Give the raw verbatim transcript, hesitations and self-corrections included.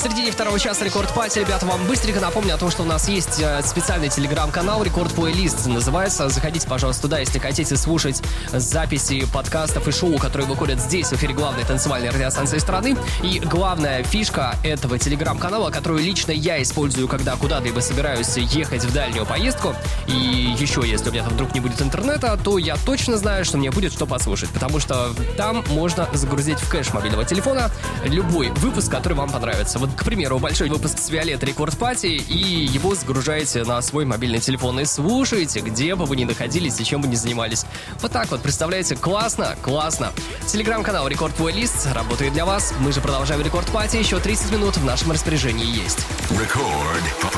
середине второго часа Рекорд Пати. Ребята, вам быстренько напомню о том, что у нас есть специальный телеграм-канал Рекорд Плейлист называется. Заходите, пожалуйста, туда, если хотите слушать записи подкастов и шоу, которые выходят здесь, в эфире главной танцевальной радиостанции страны. И главная фишка этого телеграм-канала, которую лично я использую, когда куда-либо собираюсь ехать в дальнюю поездку, и еще, если у меня там вдруг не будет интернета, то я точно знаю, что мне будет что послушать, потому что там можно загрузить в кэш мобильного телефона любой выпуск, который вам понравится. Вот, к примеру, большой выпуск с Виолеттой Рекорд Пати, и его загружаете на свой мобильный телефон и слушаете, где бы вы ни находились и чем бы ни занимались. Вот так вот, представляете, классно, классно. Телеграм-канал Рекорд Плейлист работает для вас. Мы же продолжаем Рекорд Пати, еще тридцать минут в нашем распоряжении есть. Рекорд